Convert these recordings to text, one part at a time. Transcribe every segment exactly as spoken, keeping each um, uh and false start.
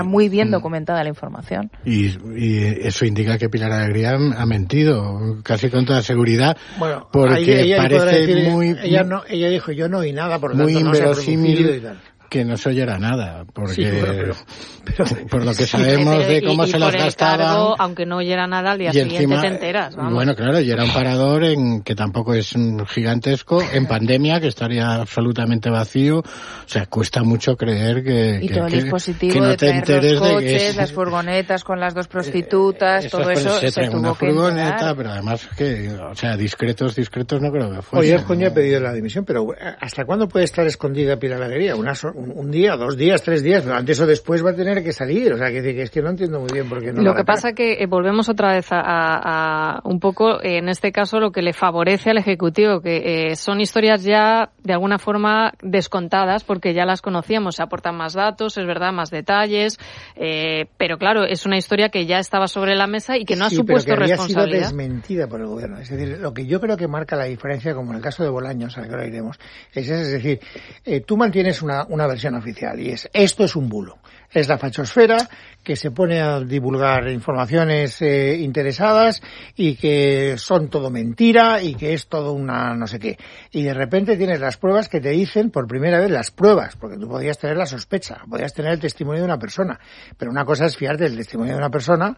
muy bien documentada la información. Y, y eso indica que Pilar Alegría ha mentido, casi con toda seguridad, bueno, porque ella, ella parece decir, muy... Ella, no, ella dijo, yo no oí nada, por lo muy tanto no se ha producido y inverosímil tal. Que no se oyera nada, porque sí, bueno, pero, pero, por lo que sabemos sí, de cómo y, se y las por el gastaban... cargo, aunque no oyera nada, al día siguiente encima, te enteras. Vamos. Bueno, claro, y era un parador en que tampoco es un gigantesco, en pandemia, que estaría absolutamente vacío. O sea, cuesta mucho creer que... Y que, todo el que, dispositivo que no de te traer enteres los coches, de que es, las furgonetas con las dos prostitutas, eh, todo eso se, se tuvo una que furgoneta, enterar. pero además que, o sea, discretos, discretos no creo que fuese. Oye, coño, he pedido la dimisión, pero ¿hasta cuándo puede estar escondida Pilar Alegría? Una, un, un día, dos días, tres días, pero antes o después va a tener que salir. O sea, que, que es que no entiendo muy bien por qué no. Lo que pasa es que eh, volvemos otra vez a, a, a un poco, eh, en este caso, lo que le favorece al Ejecutivo, que eh, son historias ya de alguna forma descontadas, porque ya las conocíamos, se aportan más datos, es verdad, más detalles, eh, pero claro, es una historia que ya estaba sobre la mesa y que no ha sí, supuesto pero que había responsabilidad. sido desmentida por el gobierno. Es decir, lo que yo creo que marca la diferencia, como en el caso de Bolaños, al que ahora iremos, es, es decir, eh, tú mantienes una, una versión oficial y es, esto es un bulo. Es la fachosfera que se pone a divulgar informaciones eh, interesadas y que son todo mentira y que es todo una no sé qué. Y de repente tienes las pruebas que te dicen por primera vez las pruebas, porque tú podías tener la sospecha, podías tener el testimonio de una persona, pero una cosa es fiarte del testimonio de una persona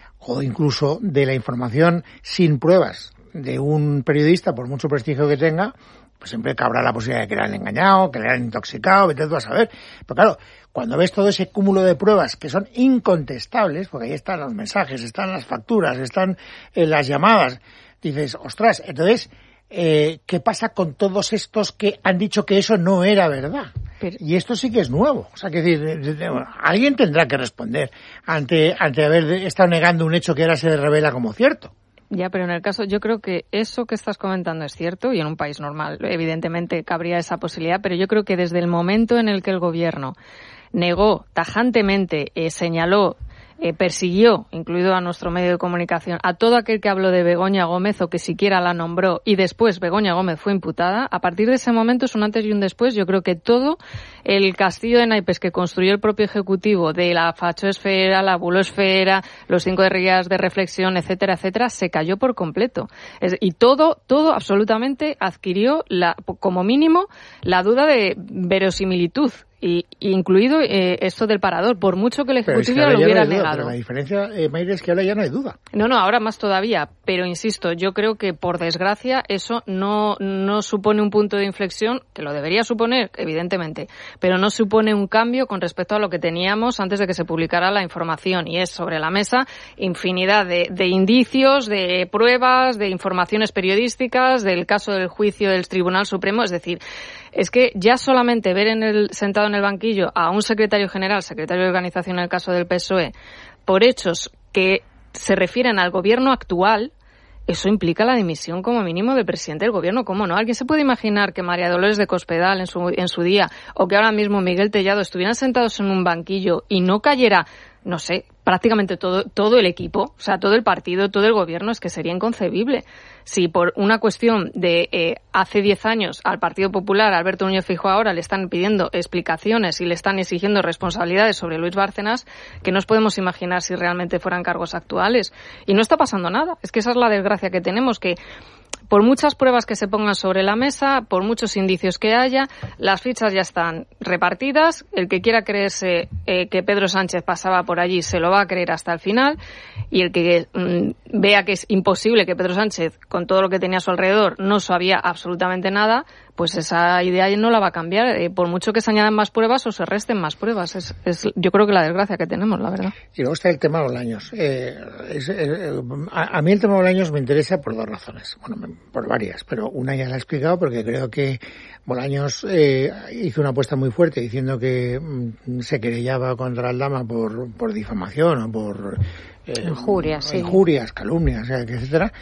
o incluso de la información sin pruebas de un periodista, por mucho prestigio que tenga, pues siempre cabrá la posibilidad de que le han engañado, que le han intoxicado, vete tú a saber. Pero claro, cuando ves todo ese cúmulo de pruebas que son incontestables, porque ahí están los mensajes, están las facturas, están eh, las llamadas, dices, ostras, entonces, eh, ¿qué pasa con todos estos que han dicho que eso no era verdad? Pero, y esto sí que es nuevo. O sea, que decir, bueno, alguien tendrá que responder ante, ante haber estado negando un hecho que ahora se revela como cierto. Ya, pero en el caso, yo creo que eso que estás comentando es cierto y en un país normal, evidentemente, cabría esa posibilidad, pero yo creo que desde el momento en el que el gobierno negó tajantemente, eh, señaló, eh, persiguió, incluido a nuestro medio de comunicación, a todo aquel que habló de Begoña Gómez o que siquiera la nombró y después Begoña Gómez fue imputada, a partir de ese momento es un antes y un después. Yo creo que todo el castillo de naipes que construyó el propio Ejecutivo de la fachosfera, la bulosfera, los cinco días de reflexión, etcétera, etcétera, se cayó por completo. Es, y todo, todo absolutamente adquirió, la, como mínimo, la duda de verosimilitud. Y, incluido eh, esto del parador, por mucho que el Ejecutivo es que lo hubiera no duda, negado. Pero la diferencia, eh, Mayra, es que ahora ya no hay duda. No, no, ahora más todavía, pero insisto, yo creo que por desgracia eso no, no supone un punto de inflexión, que lo debería suponer, evidentemente, pero no supone un cambio con respecto a lo que teníamos antes de que se publicara la información, y es sobre la mesa infinidad de, de indicios, de pruebas, de informaciones periodísticas, del caso del juicio del Tribunal Supremo, es decir, es que ya solamente ver en el sentado en el banquillo a un secretario general, secretario de organización en el caso del P S O E, por hechos que se refieren al gobierno actual, eso implica la dimisión como mínimo del presidente del gobierno. ¿Cómo no? ¿Alguien se puede imaginar que María Dolores de Cospedal en su, en su día o que ahora mismo Miguel Tellado estuvieran sentados en un banquillo y no cayera, no sé, prácticamente todo, todo el equipo, o sea, todo el partido, todo el gobierno? Es que sería inconcebible. Si por una cuestión de eh, hace diez años al Partido Popular, Alberto Núñez Feijóo ahora le están pidiendo explicaciones y le están exigiendo responsabilidades sobre Luis Bárcenas, que nos podemos imaginar si realmente fueran cargos actuales. Y no está pasando nada. Es que esa es la desgracia que tenemos, que por muchas pruebas que se pongan sobre la mesa, por muchos indicios que haya, las fichas ya están repartidas. El que quiera creerse eh, que Pedro Sánchez pasaba por allí se lo va a creer hasta el final, y el que mm, vea que es imposible que Pedro Sánchez, con todo lo que tenía a su alrededor, no sabía absolutamente nada, pues esa idea no la va a cambiar, eh, por mucho que se añadan más pruebas o se resten más pruebas. Es, es yo creo que la desgracia que tenemos, la verdad. Y luego está el tema de Bolaños. Eh, es, eh, a, a mí el tema de Bolaños me interesa por dos razones. Bueno, por varias, pero una ya la he explicado, porque creo que Bolaños eh, hizo una apuesta muy fuerte diciendo que mm, se querellaba contra Aldama por, por difamación o por eh, injurias, sí. injurias, calumnias, etcétera.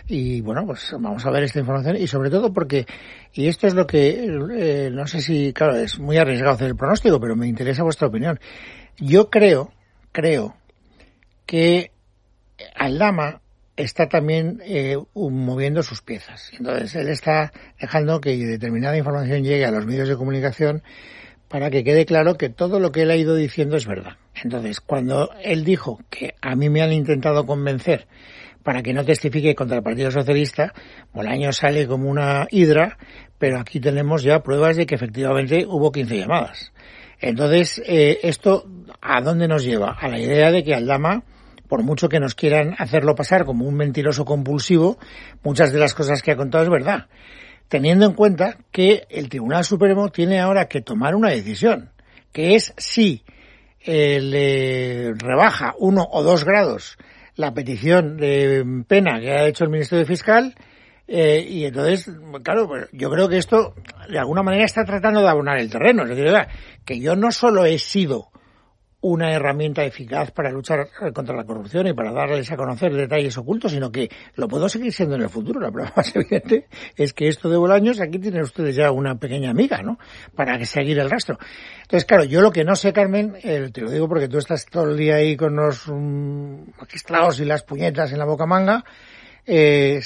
Y bueno, pues vamos a ver esta información, y sobre todo porque, y esto es lo que, eh, no sé si, claro, es muy arriesgado hacer el pronóstico, pero me interesa vuestra opinión. Yo creo, creo que Aldama está también eh, moviendo sus piezas. Entonces, él está dejando que determinada información llegue a los medios de comunicación para que quede claro que todo lo que él ha ido diciendo es verdad. Entonces, cuando él dijo que a mí me han intentado convencer para que no testifique contra el Partido Socialista, Bolaños sale como una hidra, pero aquí tenemos ya pruebas de que efectivamente hubo quince llamadas. Entonces, eh, ¿esto a dónde nos lleva? A la idea de que Aldama, por mucho que nos quieran hacerlo pasar como un mentiroso compulsivo, muchas de las cosas que ha contado es verdad. Teniendo en cuenta que el Tribunal Supremo tiene ahora que tomar una decisión, que es si eh, le rebaja uno o dos grados la petición de pena que ha hecho el Ministerio Fiscal, eh, y entonces, claro, pues yo creo que esto de alguna manera está tratando de abonar el terreno. Es decir, ¿verdad?, que yo no solo he sido una herramienta eficaz para luchar contra la corrupción y para darles a conocer detalles ocultos, sino que lo puedo seguir siendo en el futuro. La prueba más evidente es que esto de Bolaños, aquí tienen ustedes ya una pequeña amiga, ¿no?, para seguir el rastro. Entonces, claro, yo lo que no sé, Carmen, eh, te lo digo porque tú estás todo el día ahí con los um, magistrados y las puñetas en la boca manga, eh,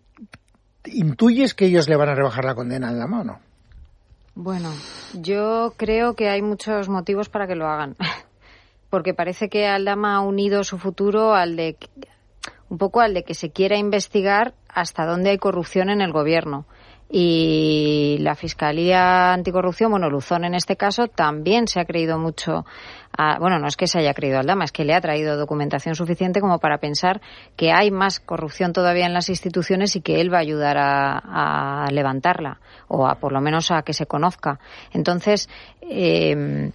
¿intuyes que ellos le van a rebajar la condena a Aldama o no? Bueno, yo creo que hay muchos motivos para que lo hagan. Porque parece que Aldama ha unido su futuro al de un poco al de que se quiera investigar hasta dónde hay corrupción en el gobierno. Y la Fiscalía Anticorrupción, bueno, Luzón en este caso, también se ha creído mucho, a, bueno, no es que se haya creído Aldama, es que le ha traído documentación suficiente como para pensar que hay más corrupción todavía en las instituciones y que él va a ayudar a, a levantarla, o a por lo menos a que se conozca. Entonces, eh,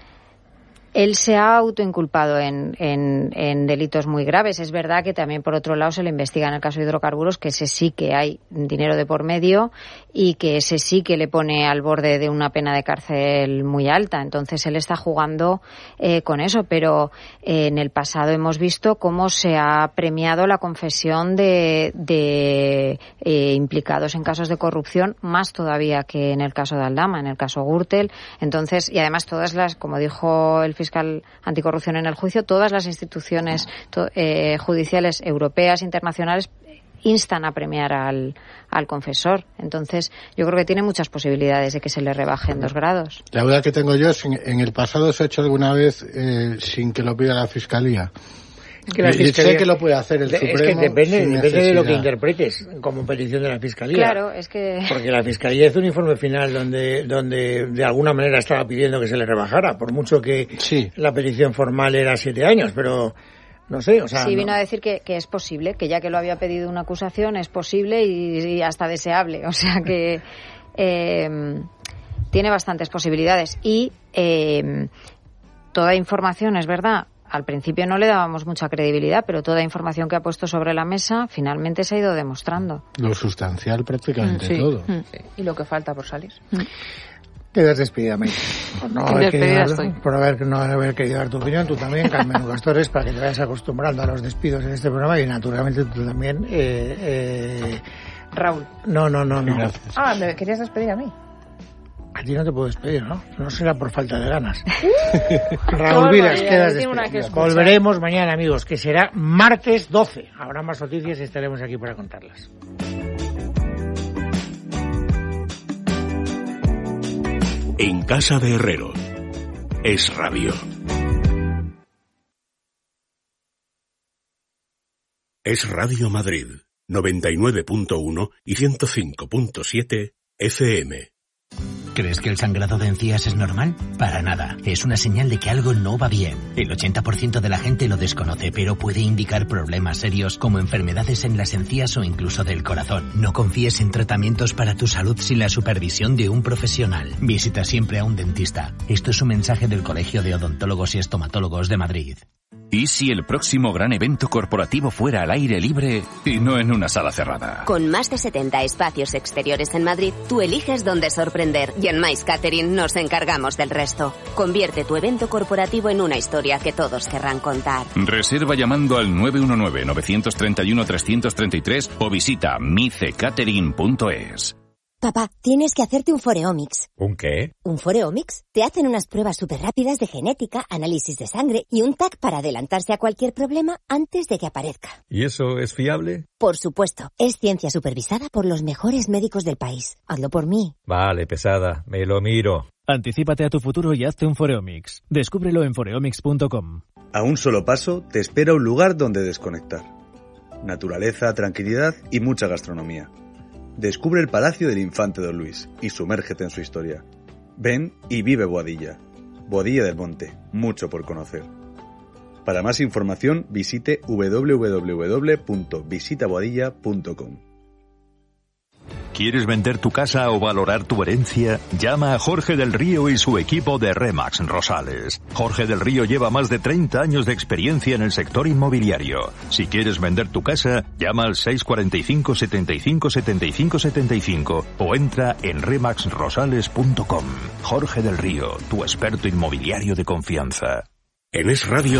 él se ha autoinculpado en, en, en delitos muy graves. Es verdad que también, por otro lado, se le investiga en el caso de hidrocarburos, que ese sí que hay dinero de por medio y que ese sí que le pone al borde de una pena de cárcel muy alta. Entonces, él está jugando eh, con eso. Pero eh, en el pasado hemos visto cómo se ha premiado la confesión de, de eh, implicados en casos de corrupción, más todavía que en el caso de Aldama, en el caso Gürtel. Entonces, y además todas las, como dijo el fiscal anticorrupción en el juicio, todas las instituciones to, eh, judiciales europeas, internacionales, instan a premiar al, al confesor. Entonces, yo creo que tiene muchas posibilidades de que se le rebajen dos grados. La duda que tengo yo es, en, en el pasado se ha hecho alguna vez eh, sin que lo pida la Fiscalía. Es que la Fiscalía, sé que lo puede hacer el de, Supremo. Es que depende, depende de lo que interpretes como petición de la Fiscalía. Claro, es que... Porque la Fiscalía hizo un informe final donde, donde de alguna manera estaba pidiendo que se le rebajara, por mucho que sí. La petición formal era siete años, pero no sé, o sea... Sí, vino no. a decir que, que es posible, que ya que lo había pedido una acusación, es posible y, y hasta deseable. O sea que eh, tiene bastantes posibilidades. Y eh, toda información, es verdad, al principio no le dábamos mucha credibilidad, pero toda información que ha puesto sobre la mesa finalmente se ha ido demostrando. Lo sustancial prácticamente sí. todo. Sí. Y lo que falta por salir. Quedas despedida, Maite. Por no haber, querido, por haber, no haber querido dar tu opinión, tú también, Carmen Gastores, para que te vayas acostumbrando a los despidos en este programa y naturalmente tú también. Eh, eh... Raúl. No, no, no, no. Gracias. Ah, ¿me querías despedir a mí? A ti no te puedo despedir, ¿no? No será por falta de ganas. Raúl Vilas, quedas despedido. Volveremos mañana, amigos, que será martes doce. Habrá más noticias y estaremos aquí para contarlas. En casa de Herrero. Es Radio. Es Radio Madrid, noventa y nueve punto uno y ciento cinco punto siete F M. ¿Crees que el sangrado de encías es normal? Para nada. Es una señal de que algo no va bien. El ochenta por ciento de la gente lo desconoce, pero puede indicar problemas serios como enfermedades en las encías o incluso del corazón. No confíes en tratamientos para tu salud sin la supervisión de un profesional. Visita siempre a un dentista. Esto es un mensaje del Colegio de Odontólogos y Estomatólogos de Madrid. ¿Y si el próximo gran evento corporativo fuera al aire libre y no en una sala cerrada? Con más de setenta espacios exteriores en Madrid, tú eliges dónde sorprender y en Mais Catering nos encargamos del resto. Convierte tu evento corporativo en una historia que todos querrán contar. Reserva llamando al nueve uno nueve, nueve tres uno, tres tres tres o visita mice catering punto es. Papá, tienes que hacerte un Foreomics. ¿Un qué? ¿Un Foreomics? Te hacen unas pruebas súper rápidas de genética, análisis de sangre y un T A C para adelantarse a cualquier problema antes de que aparezca. ¿Y eso es fiable? Por supuesto. Es ciencia supervisada por los mejores médicos del país. Hazlo por mí. Vale, pesada. Me lo miro. Anticípate a tu futuro y hazte un Foreomics. Descúbrelo en foreomics punto com. A un solo paso te espera un lugar donde desconectar. Naturaleza, tranquilidad y mucha gastronomía. Descubre el Palacio del Infante Don Luis y sumérgete en su historia. Ven y vive Boadilla. Boadilla del Monte, mucho por conocer. Para más información visite doble u doble u doble u punto visita boadilla punto com. ¿Quieres vender tu casa o valorar tu herencia? Llama a Jorge del Río y su equipo de Remax Rosales. Jorge del Río lleva más de treinta años de experiencia en el sector inmobiliario. Si quieres vender tu casa, llama al seis cuatro cinco, setenta y cinco, setenta y cinco, setenta y cinco o entra en remax rosales punto com. Jorge del Río, tu experto inmobiliario de confianza. En Es Radio,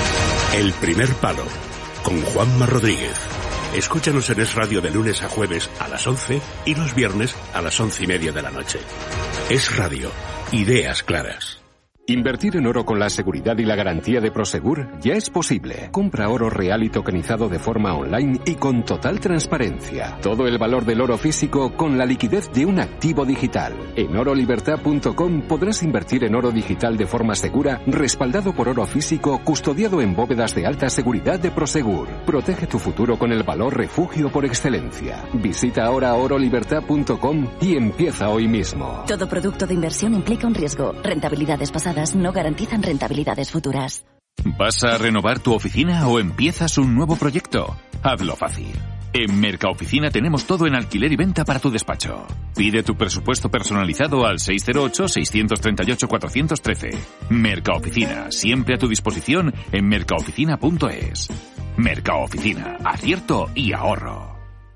El Primer Palo, con Juanma Rodríguez. Escúchanos en Es Radio de lunes a jueves a las once y los viernes a las once y media de la noche. Es Radio, ideas claras. Invertir en oro con la seguridad y la garantía de Prosegur ya es posible. Compra oro real y tokenizado de forma online y con total transparencia. Todo el valor del oro físico con la liquidez de un activo digital. En oro libertad punto com podrás invertir en oro digital de forma segura, respaldado por oro físico, custodiado en bóvedas de alta seguridad de Prosegur. Protege tu futuro con el valor refugio por excelencia. Visita ahora oro libertad punto com y empieza hoy mismo. Todo producto de inversión implica un riesgo. Rentabilidades pasadas no garantizan rentabilidades futuras. ¿Vas a renovar tu oficina o empiezas un nuevo proyecto? Hazlo fácil. En Mercaoficina tenemos todo en alquiler y venta para tu despacho. Pide tu presupuesto personalizado al seis cero ocho, seis tres ocho, cuatro uno tres. Mercaoficina, siempre a tu disposición en mercaoficina punto es. Mercaoficina, acierto y ahorro.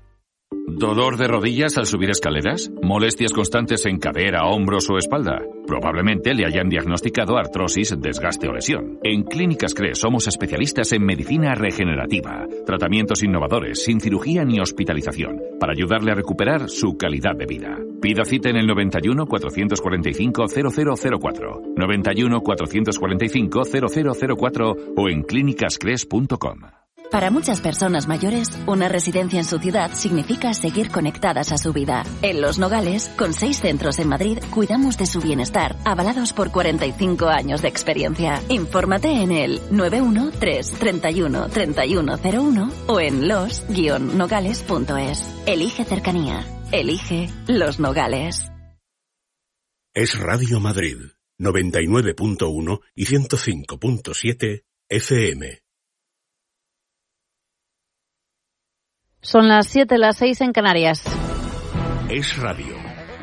¿Dolor de rodillas al subir escaleras? ¿Molestias constantes en cadera, hombros o espalda? Probablemente le hayan diagnosticado artrosis, desgaste o lesión. En Clínicas CRES somos especialistas en medicina regenerativa, tratamientos innovadores, sin cirugía ni hospitalización, para ayudarle a recuperar su calidad de vida. Pida cita en el noventa y uno, cuatrocientos cuarenta y cinco, cero cero cero cuatro, noventa y uno, cuatrocientos cuarenta y cinco, cero cero cero cuatro o en clínicas cres punto com. Para muchas personas mayores, una residencia en su ciudad significa seguir conectadas a su vida. En Los Nogales, con seis centros en Madrid, cuidamos de su bienestar, avalados por cuarenta y cinco años de experiencia. Infórmate en el nueve uno tres, treinta y uno, treinta y uno cero uno o en los guion nogales punto es. Elige cercanía. Elige Los Nogales. Es Radio Madrid, noventa y nueve punto uno y ciento cinco punto siete F M. Son las siete, las seis en Canarias. Es Radio.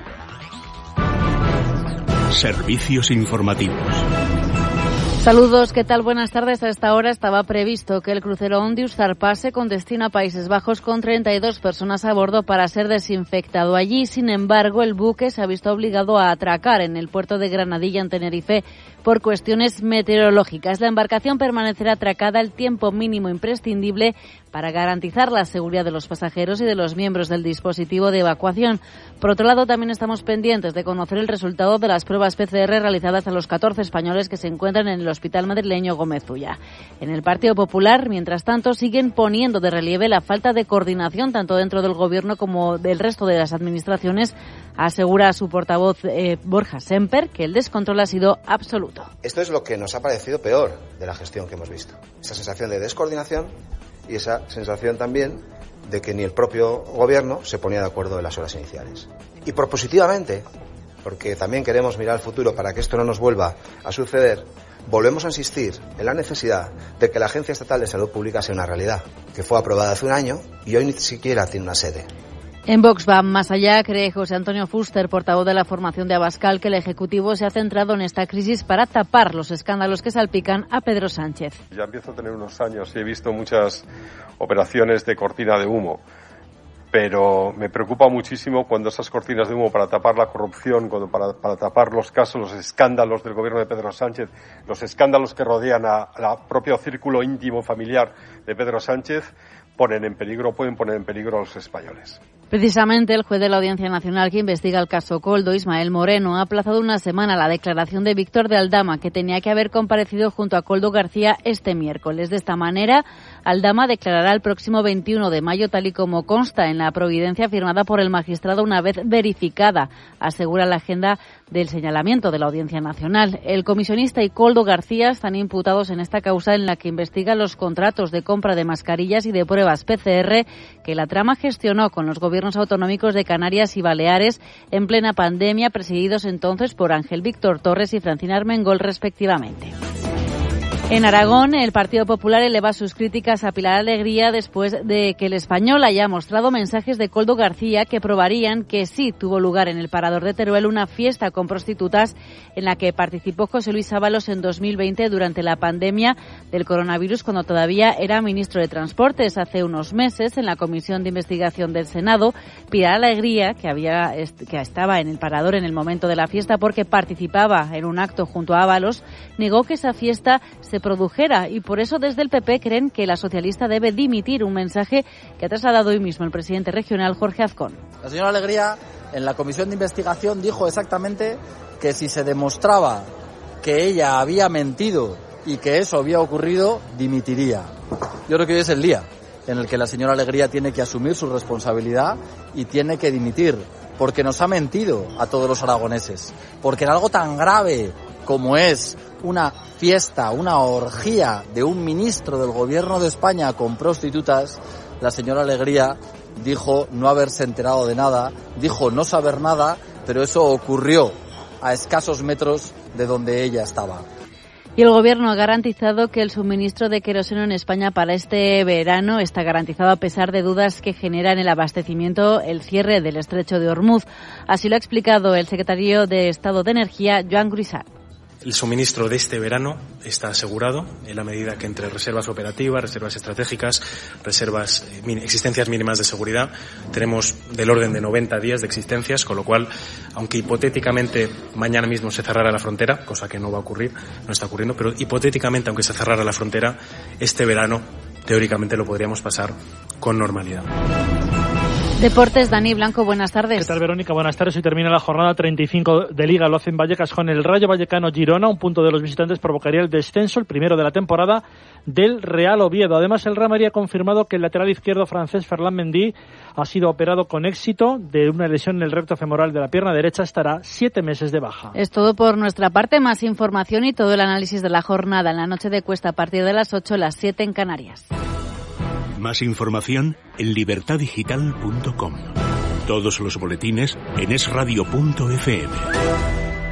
Servicios informativos. Saludos, ¿qué tal? Buenas tardes. A esta hora estaba previsto que el crucero Ondius zarpase con destino a Países Bajos con treinta y dos personas a bordo para ser desinfectado allí. Sin embargo, el buque se ha visto obligado a atracar en el puerto de Granadilla, en Tenerife, por cuestiones meteorológicas. La embarcación permanecerá atracada el tiempo mínimo imprescindible para garantizar la seguridad de los pasajeros y de los miembros del dispositivo de evacuación. Por otro lado, también estamos pendientes de conocer el resultado de las pruebas P C R realizadas a los catorce españoles que se encuentran en el hospital madrileño Gómez Ulla. En el Partido Popular, mientras tanto, siguen poniendo de relieve la falta de coordinación tanto dentro del Gobierno como del resto de las administraciones. Asegura su portavoz eh, Borja Semper que el descontrol ha sido absoluto. Esto es lo que nos ha parecido peor de la gestión que hemos visto. Esa sensación de descoordinación y esa sensación también de que ni el propio Gobierno se ponía de acuerdo en las horas iniciales. Y propositivamente, porque también queremos mirar al futuro para que esto no nos vuelva a suceder, volvemos a insistir en la necesidad de que la Agencia Estatal de Salud Pública sea una realidad, que fue aprobada hace un año y hoy ni siquiera tiene una sede. En Vox va más allá, cree José Antonio Fuster, portavoz de la formación de Abascal, que el Ejecutivo se ha centrado en esta crisis para tapar los escándalos que salpican a Pedro Sánchez. Ya empiezo a tener unos años y he visto muchas operaciones de cortina de humo, pero me preocupa muchísimo cuando esas cortinas de humo para tapar la corrupción, cuando para, para tapar los casos, los escándalos del gobierno de Pedro Sánchez, los escándalos que rodean a, a propio círculo íntimo familiar de Pedro Sánchez, ponen en peligro, pueden poner en peligro a los españoles. Precisamente el juez de la Audiencia Nacional que investiga el caso Koldo, Ismael Moreno, ha aplazado una semana la declaración de Víctor de Aldama, que tenía que haber comparecido junto a Koldo García este miércoles. De esta manera, Aldama declarará el próximo veintiuno de mayo, tal y como consta en la providencia firmada por el magistrado una vez verificada, asegura la agenda del señalamiento de la Audiencia Nacional. El comisionista y Koldo García están imputados en esta causa en la que investiga los contratos de compra de mascarillas y de pruebas P C R que la trama gestionó con los gobiernos autonómicos de Canarias y Baleares en plena pandemia, presididos entonces por Ángel Víctor Torres y Francina Armengol, respectivamente. En Aragón, el Partido Popular eleva sus críticas a Pilar Alegría después de que el Español haya mostrado mensajes de Koldo García que probarían que sí tuvo lugar en el Parador de Teruel una fiesta con prostitutas en la que participó José Luis Ábalos en dos mil veinte durante la pandemia del coronavirus, cuando todavía era ministro de Transportes. Hace unos meses, en la Comisión de Investigación del Senado, Pilar Alegría, que, había, que estaba en el Parador en el momento de la fiesta porque participaba en un acto junto a Ábalos, negó que esa fiesta se produjera y por eso desde el P P creen que la socialista debe dimitir, un mensaje que ha trasladado hoy mismo el presidente regional Jorge Azcón. La señora Alegría en la comisión de investigación dijo exactamente que si se demostraba que ella había mentido y que eso había ocurrido, dimitiría. Yo creo que hoy es el día en el que la señora Alegría tiene que asumir su responsabilidad y tiene que dimitir, porque nos ha mentido a todos los aragoneses, porque en algo tan grave como es una fiesta, una orgía de un ministro del gobierno de España con prostitutas, la señora Alegría dijo no haberse enterado de nada, dijo no saber nada, pero eso ocurrió a escasos metros de donde ella estaba. Y el Gobierno ha garantizado que el suministro de queroseno en España para este verano está garantizado a pesar de dudas que genera en el abastecimiento el cierre del estrecho de Hormuz. Así lo ha explicado el secretario de Estado de Energía, Joan Grisat. El suministro de este verano está asegurado en la medida que entre reservas operativas, reservas estratégicas, reservas, eh, existencias mínimas de seguridad, tenemos del orden de noventa días de existencias, con lo cual, aunque hipotéticamente mañana mismo se cerrara la frontera, cosa que no va a ocurrir, no está ocurriendo, pero hipotéticamente, aunque se cerrara la frontera, este verano, teóricamente, lo podríamos pasar con normalidad. Deportes, Dani Blanco, buenas tardes. ¿Qué tal, Verónica? Buenas tardes. Hoy termina la jornada treinta y cinco de Liga. Lo hacen Vallecas con el Rayo Vallecano Girona. Un punto de los visitantes provocaría el descenso, el primero de la temporada, del Real Oviedo. Además, el Real Madrid ha confirmado que el lateral izquierdo francés Ferland Mendy ha sido operado con éxito de una lesión en el recto femoral de la pierna derecha. Estará siete meses de baja. Es todo por nuestra parte. Más información y todo el análisis de la jornada en la noche de Cuesta a partir de las ocho, las siete en Canarias. Más información en libertad digital punto com. Todos los boletines en es radio punto efe eme.